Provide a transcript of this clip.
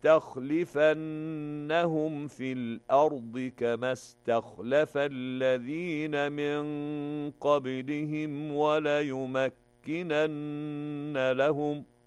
لَيَسْتَخْلِفَنَّهُمْ فِي الْأَرْضِ كَمَا اسْتَخْلَفَ الَّذِينَ مِن قَبْلِهِمْ وَلَيُمَكِّنَنَّ لَهُمْ